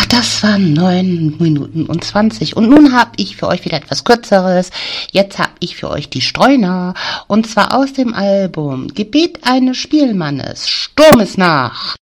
Das waren 9 Minuten und 20. Und nun habe ich für euch wieder etwas Kürzeres. Jetzt habe ich für euch die Streuner. Und zwar aus dem Album Gebet eines Spielmannes, Sturmesnacht.